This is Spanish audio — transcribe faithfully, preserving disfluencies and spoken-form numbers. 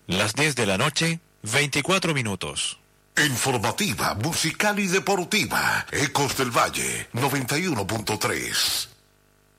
Las diez de la noche, veinticuatro minutos. Informativa, musical y deportiva. Ecos del Valle, noventa y uno punto tres.